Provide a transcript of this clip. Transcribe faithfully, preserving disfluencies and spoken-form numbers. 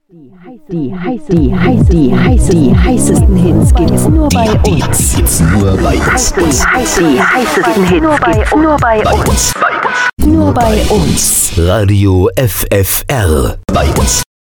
Die heiße, die heiße, die heiße, die heißesten Hits gibt's nur bei uns. Gibt's nur bei uns. Die heißesten Hits nur bei, nur bei uns. Nur bei uns. Radio F F R. Bei uns.